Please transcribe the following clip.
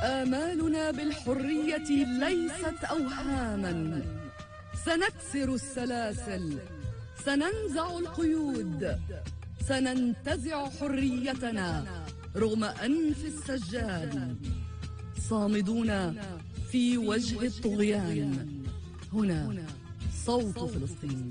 آمالنا بالحرية ليست أوهاما، سنكسر السلاسل، سننزع القيود، سننتزع حريتنا رغم أنف السجال، صامدون في وجه الطغيان. هنا صوت فلسطين.